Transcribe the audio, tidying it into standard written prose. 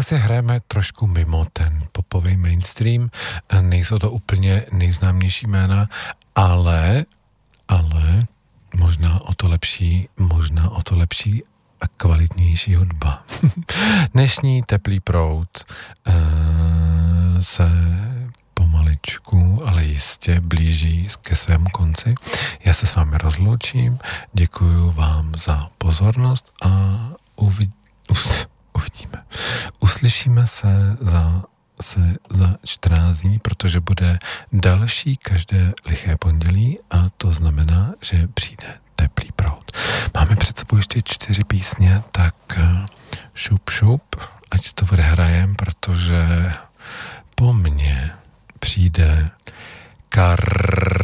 si hrajeme trošku mimo ten popový mainstream. Nejsou to úplně nejznámější jména, ale možná o to lepší a kvalitnější hudba. Dnešní teplý proud se pomaličku, ale jistě blíží ke svému konci. Já se s vámi rozloučím, děkuju vám za pozornost a uvidíme. Uslyšíme se za 14 dní, protože bude další každé liché pondělí a to znamená, že přijde teplý proud. Máme před sebou ještě 4 písně, tak šup, ať to odehrajem, protože po mně přijde